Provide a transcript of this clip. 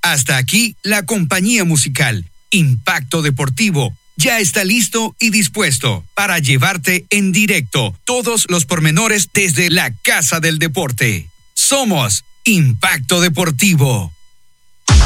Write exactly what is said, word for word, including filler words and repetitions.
Hasta aquí la compañía musical Impacto Deportivo. Ya está listo y dispuesto para llevarte en directo todos los pormenores desde la Casa del Deporte. Somos Impacto Deportivo.